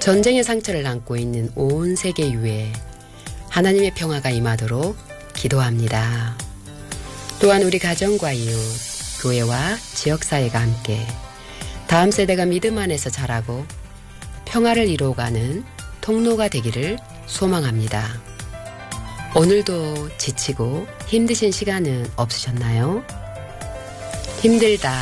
전쟁의 상처를 안고 있는 온 세계 유에 하나님의 평화가 임하도록 기도합니다. 또한 우리 가정과 이웃, 교회와 지역사회가 함께 다음 세대가 믿음 안에서 자라고 평화를 이루어가는 통로가 되기를 소망합니다. 오늘도 지치고 힘드신 시간은 없으셨나요? 힘들다